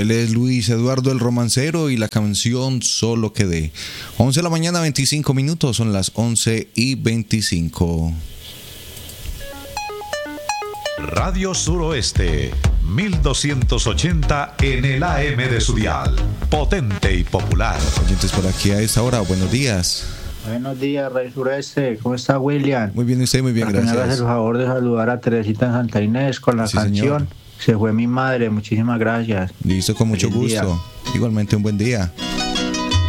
Él es Luis Eduardo el Romancero y la canción Solo Quedé. 11 de la mañana, 25 minutos, son las 11:25. Radio Suroeste, 1280 en el AM de su dial. Potente y popular. Oyentes por aquí a esta hora, buenos días. Buenos días, Radio Sureste. ¿Cómo está, William? Muy bien, usted, muy bien, gracias. Me hagas el favor de saludar a Teresita en Santa Inés con la canción. Señor. Se fue mi madre, muchísimas gracias. Listo, con mucho gusto. Igualmente un buen día.